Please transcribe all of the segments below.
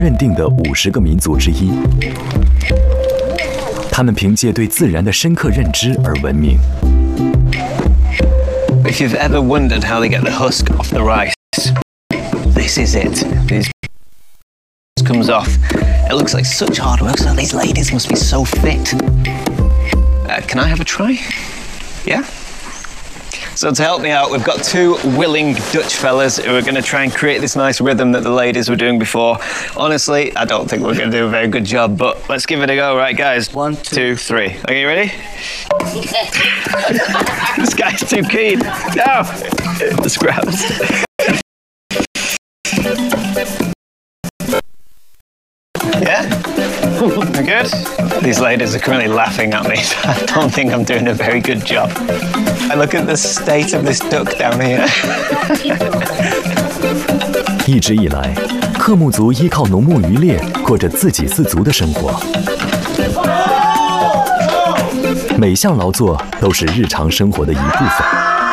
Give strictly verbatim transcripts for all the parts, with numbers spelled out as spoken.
认定的五十个民族之一。他们凭借对自然的深刻认知而闻名。 If you've ever wondered how they get the husk off the rice, this is it. This comes off. It looks like such hard work. So these ladies must be so fit. Uh, can I have a try? Yeah? So to help me out, we've got two willing Dutch fellas who are going to try and create this nice rhythm that the ladies were doing before. Honestly, I don't think we're going to do a very good job, but let's give it a go, right, guys? One, two, three. Okay, you ready? This guy's too keen. No! The scraps. Yeah? We're good? These ladies are currently laughing at me, so I don't think I'm doing a very good job. I look at the state of this duck down here. 一直以来，克木族依靠农牧渔猎，过着自给自足的生活。每项劳作都是日常生活的一部分。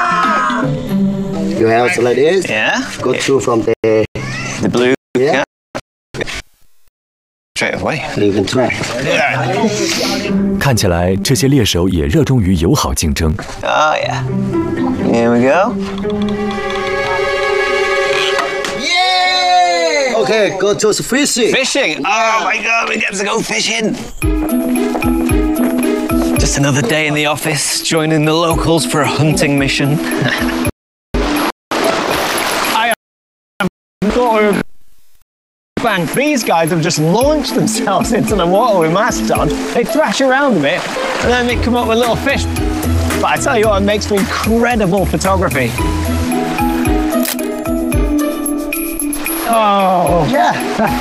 You have to like this. Yeah. Go through from the the blue. Yeah. Straight away. You can try. 看起来这些猎手也热衷于友好竞争。 Oh yeah. Here we go. Yeah. Okay, go to fishing. Fishing. Oh my God, we get to go fishing. Just another day in the office, joining the locals for a hunting mission. I am bank. These guys have just launched themselves into the water with masks on. They thrash around a bit, and then they come up with little fish. But I tell you what, it makes for incredible photography. Oh. Yeah.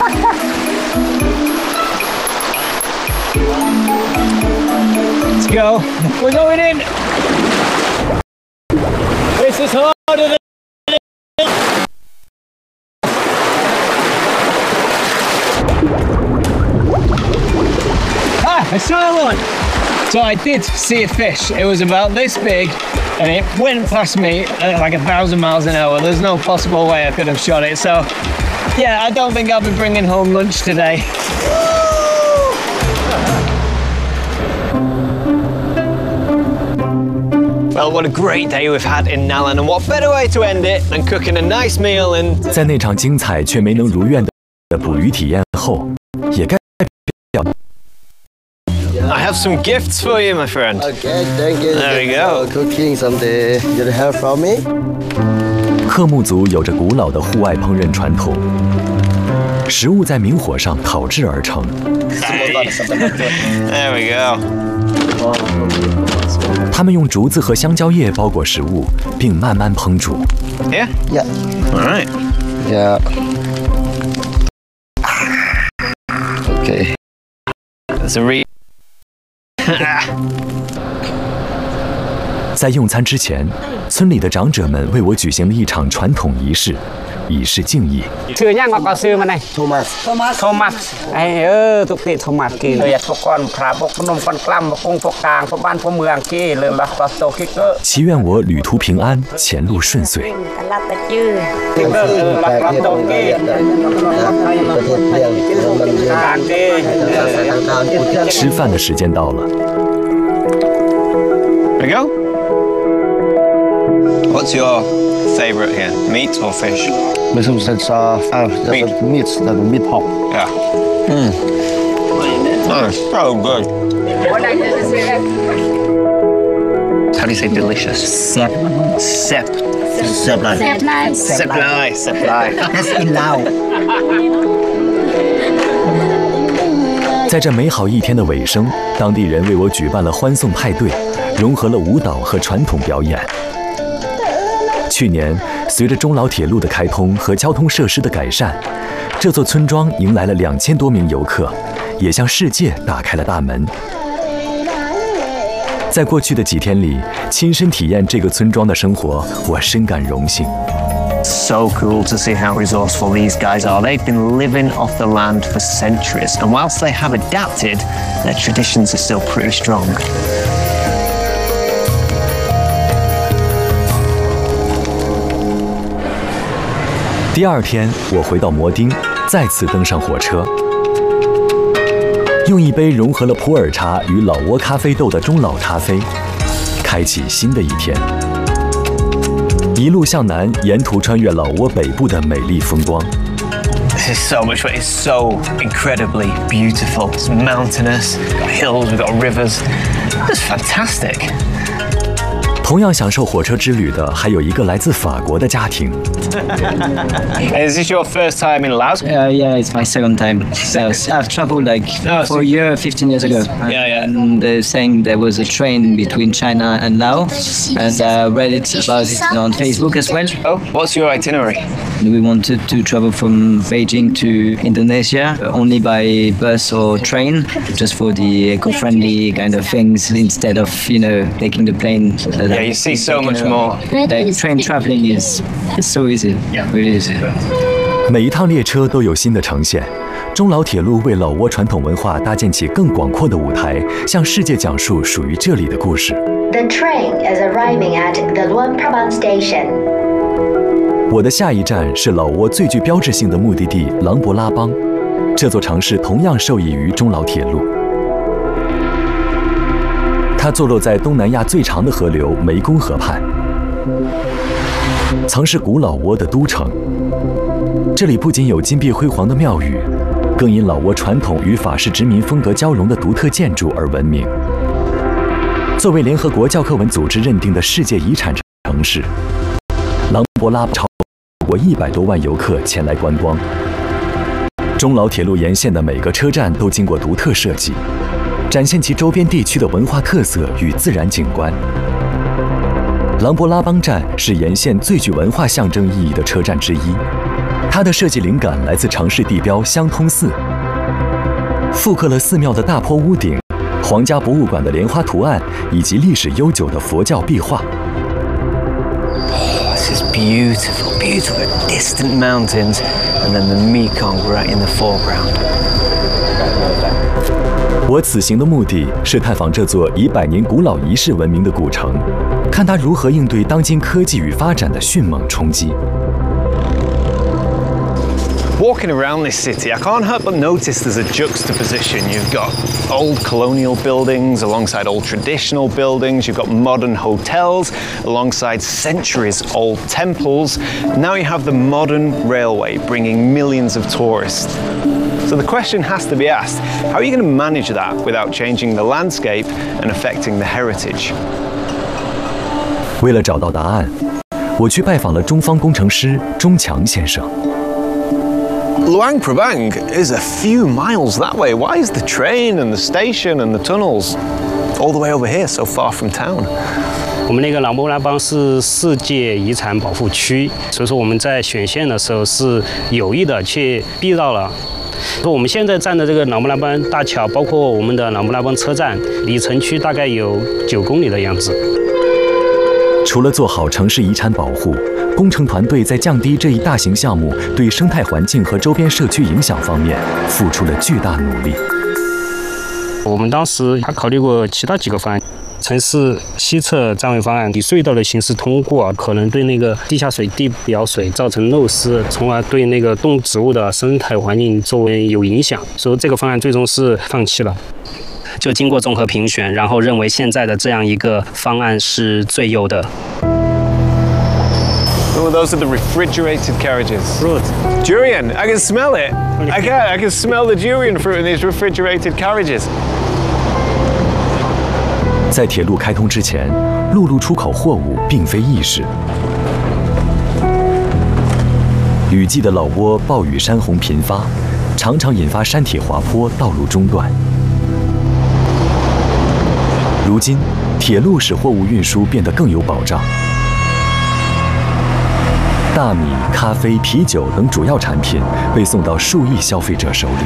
Let's go. We're going in. This is harder than ah, I saw one. So I did see a fish. It was about this big, and it went past me at like a thousand miles an hour. There's no possible way I could have shot it. So, yeah, I don't think I'll be bringing home lunch today. Well, what a great day we've had in Nallen, and what better way to end it than cooking a nice meal and... 在那场精彩却没能如愿的捕鱼体验后，也该表。 I have some gifts for you, my friend. Okay, thank you. There we go. Cooking something. You have from me? 克木族有着古老的户外烹饪传统，食物在明火上烤制而成。 There we go. 他们用竹子和香蕉叶包裹食物，并慢慢烹煮。 Yeah. Yeah. All right. Yeah. Okay. That's a re. 在用餐之前，村里的长者们为我举行了一场传统仪式，以示敬意。 ชื่อยังก็ซื้อมาไหน Thomas. Thomas Thomas ไอ้เออทุกที Thomas กี่เลยทุกคนพระบกพนมคนกล้ำบกงพกกลางพบ้านพเมืองกี่เลยละก็โตคิกเกอร์祈愿我旅途平安，前路顺遂。 รับแต่ชื่อคิกเกอร์ละก็โตกี่การกี่吃饭的时间到了。 There we go. What's your favourite here, meat or fish? This is uh, uh, Meat. meat, the meat pork. Yeah. Mm. Nice. So good. How do you say delicious? Sep. Sep. Sep like. Sep nice. Sep nice. Sep nice. That's in Lao. 在这美好一天的尾声，当地人为我举办了欢送派对，融合了舞蹈和传统表演。去年，随着中老铁路的开通和交通设施的改善，这座村庄迎来了两千多名游客，也向世界打开了大门。在过去的几天里，亲身体验这个村庄的生活，我深感荣幸。 So cool to see how resourceful these guys are. They've been living off the land for centuries, and whilst they have adapted, their traditions are still pretty strong. 第二天，我回到摩丁，再次登上火车，用一杯融合了普洱茶与老挝咖啡豆的中老咖啡，开启新的一天。一路向南，沿途穿越老挝北部的美丽风光。 This is so much fun. It's so incredibly beautiful. It's mountainous. We've got hills. We've got rivers. It's fantastic. 同样享受火车之旅的，还有一个来自法国的家庭。 Is this your first time in Laos? Uh, yeah, it's my second time. So I've traveled like Oh, for a year, fifteen years ago. Yeah, yeah. And they're saying there was a train between China and Laos, and I read it about it on Facebook as well. Oh, what's your itinerary? We wanted to travel from Beijing to Indonesia only by bus or train, just for the eco-friendly kind of things instead of, you know, taking the plane. Yeah, you see so much more. Like train traveling is it's so easy, really easy. 每一趟列车都有新的呈现。中老铁路为老挝传统文化搭建起更广阔的舞台，向世界讲述属于这里的故事。 The train is arriving at the Luang Prabang station. 我的下一站是老挝最具标志性的目的地琅勃拉邦，这座城市同样受益于中老铁路。它坐落在东南亚最长的河流湄公河畔，曾是古老挝的都城。这里不仅有金碧辉煌的庙宇，更因老挝传统与法式殖民风格交融的独特建筑而闻名。作为联合国教科文组织认定的世界遗产城市，琅勃拉邦超过一百多万游客前来观光。中老铁路沿线的每个车站都经过独特设计，展现其周边地区的文化特色与自然景观。琅勃拉邦站是沿线最具文化象征意义的车站之一，它的设计灵感来自城市地标香通寺，复刻了寺庙的大坡屋顶、皇家博物馆的莲花图案以及历史悠久的佛教壁画。 This is beautiful, beautiful. Distant mountains, and then the Mekong right in the foreground. 我此行的目的是探访这座以百年古老仪式闻名的古城，看它如何应对当今科技与发展的迅猛冲击。 Walking around this city, I can't help but notice there's a juxtaposition. You've got old colonial buildings alongside old traditional buildings. You've got modern hotels alongside centuries-old temples. Now you have the modern railway bringing millions of tourists. So the question has to be asked, how are you going to manage that without changing the landscape and affecting the heritage? 为了找到答案，我去拜访了中方工程师钟强先生。 Luang Prabang is a few miles that way. Why is the train and the station and the tunnels all the way over here, so far from town? 我们那个琅勃拉邦是世界遗产保护区，所以说我们在选线的时候是有意的去避到了。说我们现在站的这个琅勃拉邦大桥，包括我们的琅勃拉邦车站，离城区大概有九公里的样子。 除了做好城市遗产保护，工程团队在降低这一大型项目对生态环境和周边社区影响方面付出了巨大努力。 我们当时还考虑过其他几个方案。城市西侧站位方案以隧道的形式通过，可能对那个地下水、地表水造成漏失，从而对那个动植物的生态环境周围有影响，所以这个方案最终是放弃了。就经过综合评选，然后认为现在的这样一个方案是最优的。 Oh, those are the refrigerated carriages. Fruit. Durian, I can smell it. I can, I can smell the durian fruit in these refrigerated carriages. 在铁路开通之前，陆路出口货物并非易事。雨季的老挝暴雨山洪频发，常常引发山体滑坡，道路中断。如今，铁路使货物运输变得更有保障。大米、咖啡、啤酒等主要产品被送到数亿消费者手里。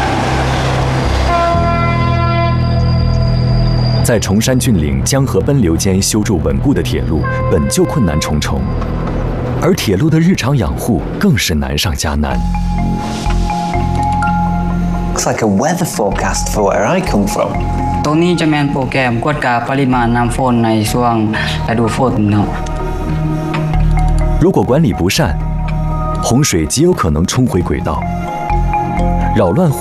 在崇山峻岭、江河奔流间修筑稳固的铁路，本就困难重重，而铁路的日常养护更是难上加难。 Looks like a weather forecast for where I come from. ตรงนี้จะแมนโปรแกรมกวดกาปริมาณน้ำฝนในช่วงฤดูฝนเนาะ如果管理不善， 洪水极有可能冲回轨道，扰乱。